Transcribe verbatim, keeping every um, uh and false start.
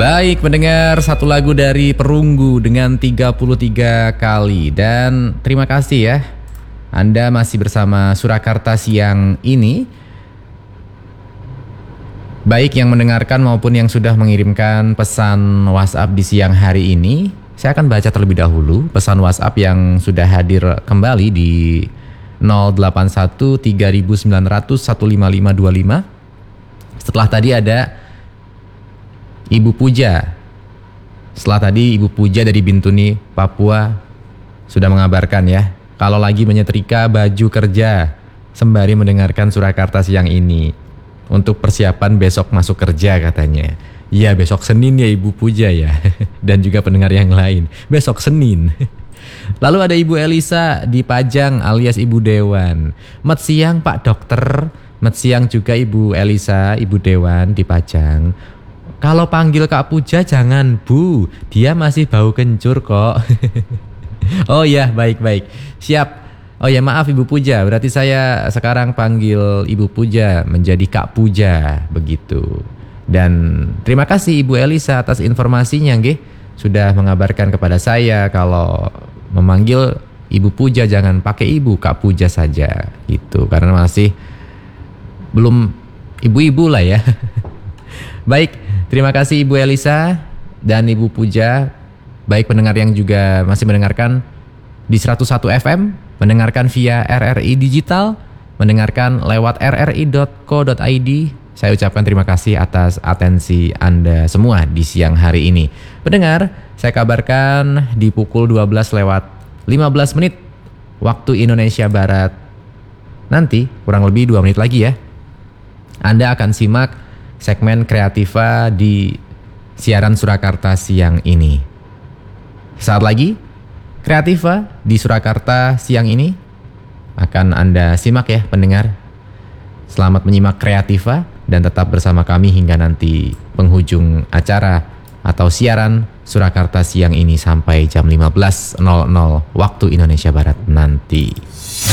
Baik pendengar, satu lagu dari Perunggu dengan tiga puluh tiga kali. Dan terima kasih ya, Anda masih bersama Surakarta siang ini. Baik yang mendengarkan maupun yang sudah mengirimkan pesan WhatsApp di siang hari ini. Saya akan baca terlebih dahulu pesan WhatsApp yang sudah hadir kembali di nol delapan satu tiga sembilan nol nol satu lima lima dua lima. Setelah tadi ada Ibu Puja. Setelah tadi Ibu Puja dari Bintuni, Papua sudah mengabarkan ya, kalau lagi menyetrika baju kerja sembari mendengarkan Surakarta siang ini untuk persiapan besok masuk kerja katanya. Ya besok Senin ya Ibu Puja ya. Dan juga pendengar yang lain, besok Senin. Lalu ada Ibu Elisa di Pajang alias Ibu Dewan. Mat siang Pak Dokter. Mat siang juga Ibu Elisa, Ibu Dewan di Pajang. Kalau panggil Kak Puja jangan Bu, dia masih bau kencur kok. Oh ya, baik-baik. Siap. Oh ya, maaf Ibu Puja, berarti saya sekarang panggil Ibu Puja menjadi Kak Puja, begitu. Dan terima kasih Ibu Elisa atas informasinya, nggih. Sudah mengabarkan kepada saya kalau memanggil Ibu Puja jangan pakai Ibu, Kak Puja saja, gitu. Karena masih belum ibu-ibu lah ya. Baik, terima kasih Ibu Elisa dan Ibu Puja. Baik pendengar yang juga masih mendengarkan di seratus satu F M, mendengarkan via R R I Digital, mendengarkan lewat r r i dot co dot i d. Saya ucapkan terima kasih atas atensi Anda semua di siang hari ini. Pendengar, saya kabarkan di pukul dua belas lewat lima belas menit waktu Indonesia Barat. Nanti kurang lebih dua menit lagi ya, Anda akan simak segmen Kreativa di siaran Surakarta siang ini. Saat lagi Kreativa di Surakarta siang ini akan Anda simak ya pendengar. Selamat menyimak Kreativa dan tetap bersama kami hingga nanti penghujung acara atau siaran Surakarta siang ini sampai jam lima belas nol nol waktu Indonesia Barat nanti.